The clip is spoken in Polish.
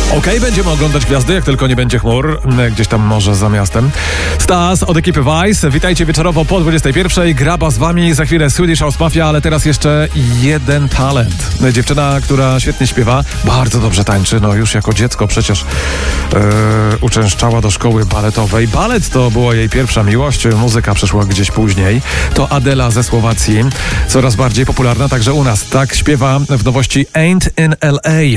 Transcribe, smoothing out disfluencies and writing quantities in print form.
Okej, będziemy oglądać gwiazdy, jak tylko nie będzie chmur, gdzieś tam może za miastem. Stas od ekipy Vice. Witajcie wieczorowo po 21. Graba z wami, za chwilę Swedish House Mafia, ale teraz jeszcze jeden talent. Dziewczyna, która świetnie śpiewa, bardzo dobrze tańczy, no już jako dziecko przecież uczęszczała do szkoły baletowej. Balet to była jej pierwsza miłość, muzyka przyszła gdzieś później. To Adela ze Słowacji, coraz bardziej popularna także u nas. Tak śpiewa w nowości Ain't in L.A.